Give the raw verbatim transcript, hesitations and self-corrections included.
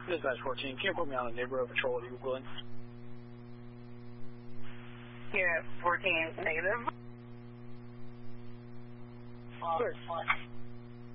Dispatch fourteen, can you put me on a neighborhood patrol at Eagle Glen? Here, fourteen, negative. Sure.